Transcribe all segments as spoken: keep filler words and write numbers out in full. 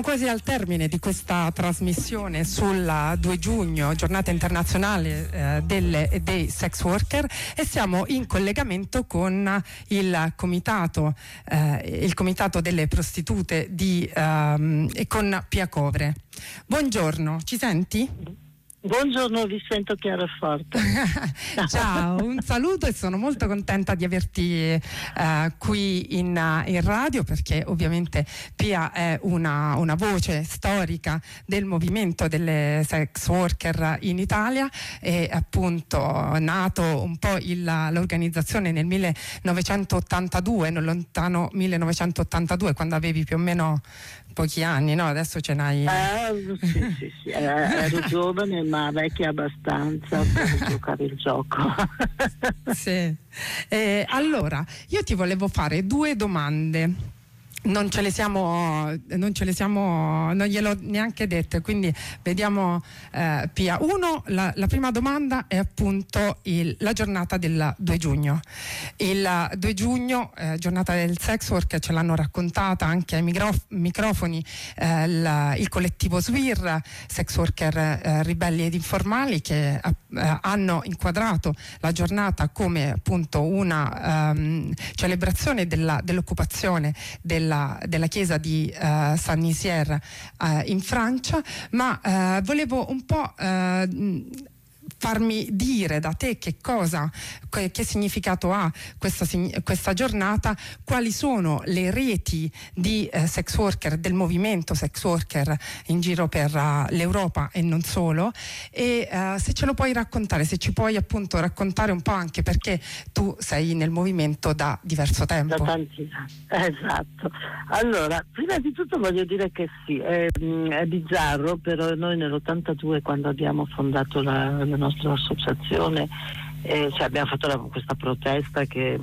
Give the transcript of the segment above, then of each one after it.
Quasi al termine di questa trasmissione sul due giugno, giornata internazionale eh, delle, dei sex worker, e siamo in collegamento con il comitato, eh, il comitato delle prostitute di, ehm, e con Pia Covre. Buongiorno, ci senti? Buongiorno, vi sento chiaro e forte. Ciao, un saluto e sono molto contenta di averti eh, qui in, in radio, perché ovviamente Pia è una, una voce storica del movimento delle sex worker in Italia. È appunto nato un po' il, l'organizzazione nel millenovecentottantadue, nel lontano millenovecentottantadue, quando avevi più o meno pochi anni, no? Adesso ce n'hai. Eh, sì, sì, sì. Eh, ero giovane ma vecchia abbastanza per giocare il gioco. Sì. Eh, allora, io ti volevo fare due domande. Non ce le siamo, non ce le siamo, non gliel'ho neanche dette, quindi vediamo eh, Pia. Uno, la, la prima domanda è appunto il, la giornata del due giugno. Il due giugno, eh, giornata del sex work, ce l'hanno raccontata anche ai microf- microfoni eh, il, il collettivo S W I R, Sex Worker eh, Ribelli ed Informali, che eh, hanno inquadrato la giornata come appunto una um, celebrazione della, dell'occupazione del Della, della chiesa di uh, Saint-Nizier uh, in Francia, ma uh, volevo un po' uh, farmi dire da te che cosa, che, che significato ha questa, questa giornata, quali sono le reti di eh, sex worker, del movimento sex worker in giro per uh, l'Europa e non solo, e uh, se ce lo puoi raccontare, se ci puoi appunto raccontare un po' anche perché tu sei nel movimento da diverso tempo. Da tanti anni, esatto. Allora, prima di tutto voglio dire che sì, è, è bizzarro, però noi nell'ottantadue, quando abbiamo fondato la, la nostra associazione, eh, cioè abbiamo fatto la, questa protesta che,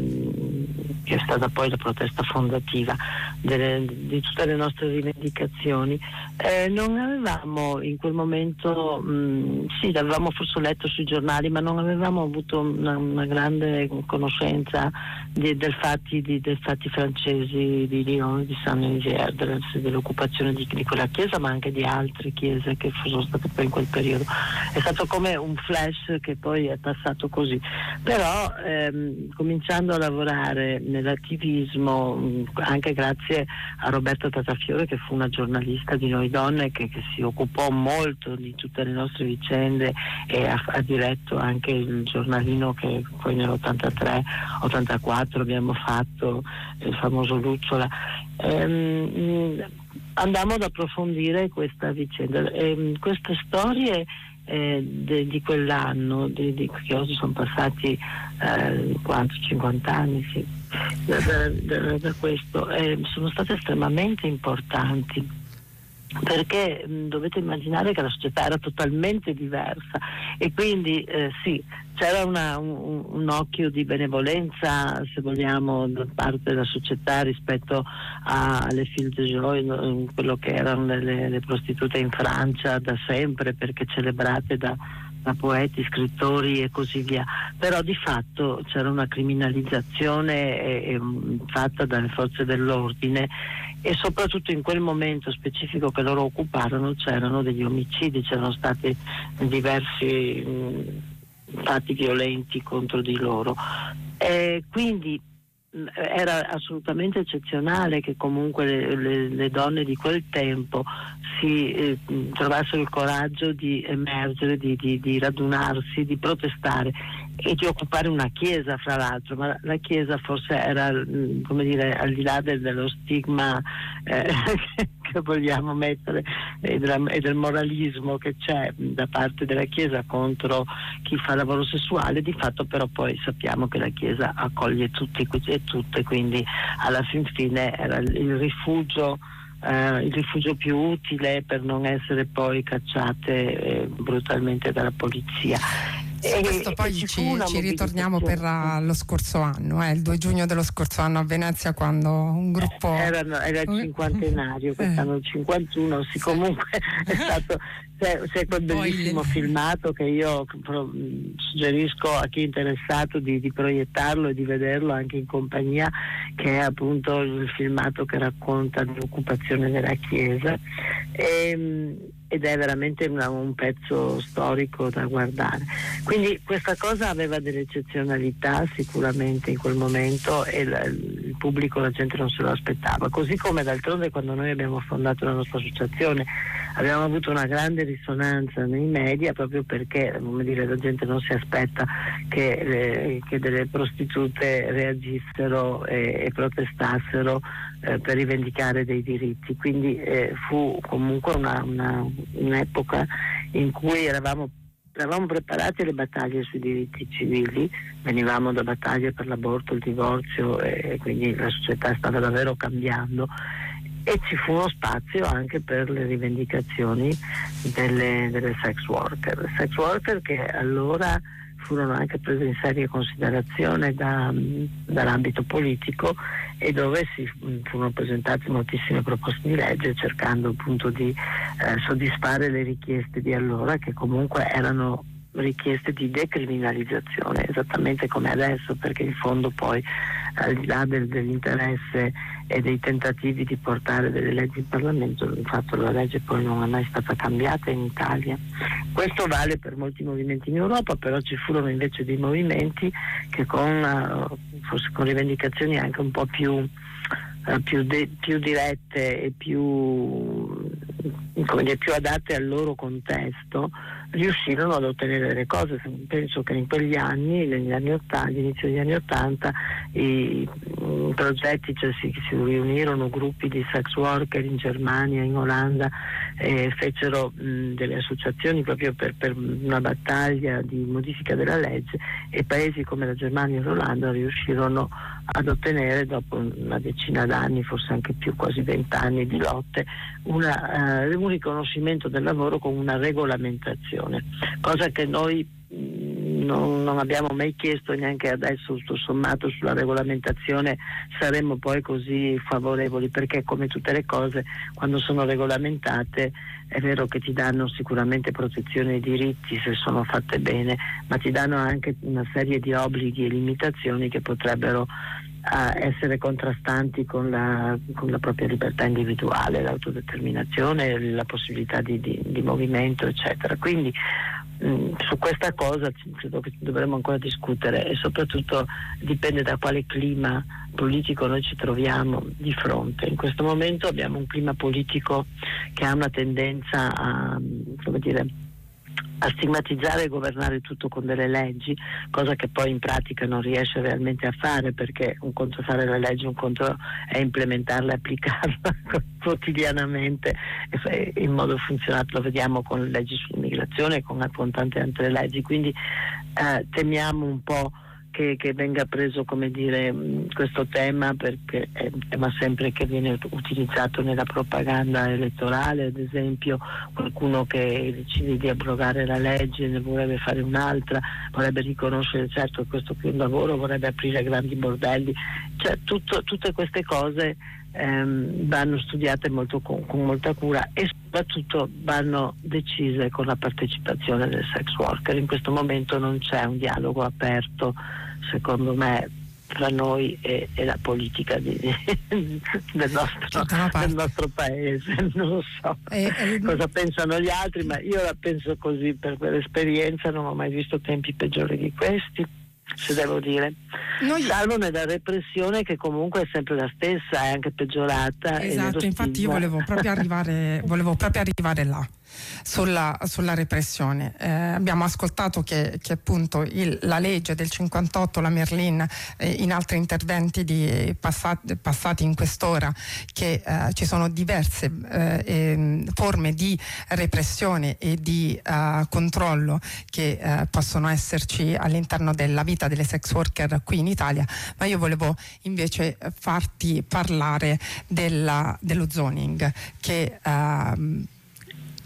mh, che è stata poi la protesta fondativa delle, di tutte le nostre rivendicazioni. Eh, non avevamo in quel momento, mh, sì, l'avevamo forse letto sui giornali, ma non avevamo avuto una, una grande conoscenza di, del fatti, di, dei fatti francesi di Lyon, di Saint-Nizier, dell'occupazione di, di quella chiesa, ma anche di altre chiese che sono state poi in quel periodo. È stato come un flash che poi è passato così. Però ehm, cominciando a lavorare nell'attivismo, mh, anche grazie a Roberta Tatafiore, che fu una giornalista di Noi Donne che, che si occupò molto di tutte le nostre vicende e ha, ha diretto anche il giornalino che poi nell'ottantatré ottantaquattro abbiamo fatto, il famoso Lucciola. Ehm, andammo ad approfondire questa vicenda, ehm, queste storie Eh, de, di quell'anno, di, di, che oggi sono passati eh, quanto, cinquanta anni sì, da, da, da, da questo, eh, sono state estremamente importanti, perché mh, dovete immaginare che la società era totalmente diversa e quindi eh, sì, c'era una, un, un occhio di benevolenza, se vogliamo, da parte della società rispetto alle filles de joie, quello che erano le, le prostitute in Francia da sempre, perché celebrate da, da poeti, scrittori e così via. Però di fatto c'era una criminalizzazione e, e, fatta dalle forze dell'ordine, e soprattutto in quel momento specifico che loro occuparono c'erano degli omicidi, c'erano stati diversi mh, fatti violenti contro di loro, e quindi era assolutamente eccezionale che comunque le, le, le donne di quel tempo si eh, trovassero il coraggio di emergere, di, di, di radunarsi, di protestare e di occupare una chiesa, fra l'altro. Ma la chiesa forse era, come dire, al di là del, dello stigma eh, che vogliamo mettere e, della, e del moralismo che c'è da parte della chiesa contro chi fa lavoro sessuale, di fatto però poi sappiamo che la chiesa accoglie tutti e tutte, quindi alla fin fine era il rifugio Uh, il rifugio più utile per non essere poi cacciate eh, brutalmente dalla polizia. Su questo poi ci, ci ritorniamo per uh, lo scorso anno, eh, il due giugno dello scorso anno a Venezia, quando un gruppo... Era, era il cinquantenario, quest'anno il cinquantuno, sì, comunque è stato... C'è, c'è quel bellissimo filmato che io pro, suggerisco a chi è interessato di, di proiettarlo e di vederlo anche in compagnia, che è appunto il filmato che racconta l'occupazione della chiesa, e, ed è veramente una, un pezzo storico da guardare. Quindi questa cosa aveva delle eccezionalità sicuramente in quel momento, e la, il pubblico, la gente non se lo aspettava, così come d'altronde quando noi abbiamo fondato la nostra associazione abbiamo avuto una grande risonanza nei media, proprio perché, come dire, la gente non si aspetta che, eh, che delle prostitute reagissero e, e protestassero eh, per rivendicare dei diritti. Quindi eh, fu comunque una, una, un'epoca in cui eravamo Eravamo preparati alle battaglie sui diritti civili, venivamo da battaglie per l'aborto, il divorzio, e quindi la società stava davvero cambiando, e ci fu uno spazio anche per le rivendicazioni delle, delle sex worker. Sex worker che allora furono anche prese in seria considerazione da, dall'ambito politico, e dove si furono presentate moltissime proposte di legge cercando appunto di eh, soddisfare le richieste di allora, che comunque erano richieste di decriminalizzazione, esattamente come adesso, perché in fondo poi, al di là del, dell'interesse e dei tentativi di portare delle leggi in Parlamento, il fatto che la legge poi non è mai stata cambiata in Italia. Questo vale per molti movimenti in Europa, però ci furono invece dei movimenti che con, uh, forse con rivendicazioni anche un po' più, uh, più, de- più dirette e più, come dire, più adatte al loro contesto, riuscirono ad ottenere delle cose. Penso che in quegli anni, negli anni ottanta, all'inizio degli anni ottanta, i, i progetti, cioè si, si riunirono gruppi di sex worker in Germania, in Olanda, e fecero mh, delle associazioni proprio per, per una battaglia di modifica della legge, e paesi come la Germania e l'Olanda riuscirono ad ottenere, dopo una decina d'anni, forse anche più, quasi vent'anni di lotte, una, uh, un riconoscimento del lavoro con una regolamentazione, cosa che noi Non, non abbiamo mai chiesto, neanche adesso tutto sommato sulla regolamentazione saremmo poi così favorevoli, perché come tutte le cose, quando sono regolamentate è vero che ti danno sicuramente protezione ai diritti se sono fatte bene, ma ti danno anche una serie di obblighi e limitazioni che potrebbero a essere contrastanti con la, con la propria libertà individuale, l'autodeterminazione, la possibilità di, di, di movimento, eccetera. Quindi mh, su questa cosa credo che dovremmo ancora discutere, e soprattutto dipende da quale clima politico noi ci troviamo di fronte. In questo momento abbiamo un clima politico che ha una tendenza a, come dire, a stigmatizzare e governare tutto con delle leggi, cosa che poi in pratica non riesce realmente a fare, perché un conto è fare la legge, un conto è implementarla e applicarla quotidianamente in modo funzionale. Lo vediamo con le leggi sull'immigrazione, con, con tante altre leggi. Quindi eh, temiamo un po' Che, che venga preso, come dire, questo tema, perché è un tema sempre che viene utilizzato nella propaganda elettorale. Ad esempio, qualcuno che decide di abrogare la legge, ne vorrebbe fare un'altra, vorrebbe riconoscere, certo, questo qui è un lavoro, vorrebbe aprire grandi bordelli, cioè tutto, tutte queste cose ehm, vanno studiate molto con, con molta cura, e soprattutto vanno decise con la partecipazione del sex worker. In questo momento non c'è un dialogo aperto, secondo me, tra noi e, e la politica di, di, del, nostro, del nostro paese. Non lo so eh, eh, cosa pensano gli altri, ma io la penso così per quell'esperienza. Non ho mai visto tempi peggiori di questi, se devo dire, noi... salvo nella repressione, che comunque è sempre la stessa, è anche peggiorata. Esatto, infatti io volevo proprio arrivare volevo proprio arrivare là sulla, sulla repressione. Eh, abbiamo ascoltato che, che appunto il, la legge del cinquantotto, la Merlin, eh, in altri interventi di passati, passati in quest'ora, che eh, ci sono diverse eh, eh, forme di repressione e di eh, controllo che eh, possono esserci all'interno della vita delle sex worker qui in Italia, ma io volevo invece farti parlare della, dello zoning, che eh,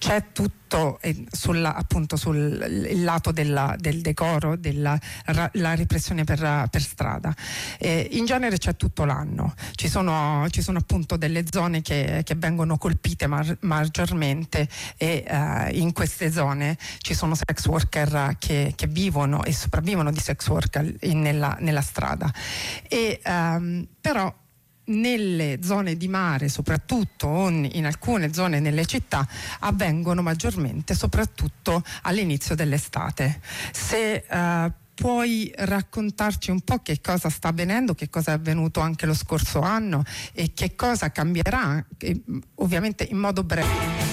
c'è tutto eh, sulla, appunto sul il lato della, del decoro, della ra, la repressione per, per strada. Eh, in genere c'è tutto l'anno, ci sono, ci sono appunto delle zone che, che vengono colpite mar, maggiormente e eh, in queste zone ci sono sex worker che, che vivono e sopravvivono di sex worker in, nella, nella strada. E, ehm, però nelle zone di mare, soprattutto, o in alcune zone nelle città, avvengono maggiormente soprattutto all'inizio dell'estate. Se uh, puoi raccontarci un po' che cosa sta avvenendo, che cosa è avvenuto anche lo scorso anno e che cosa cambierà, eh, ovviamente in modo breve.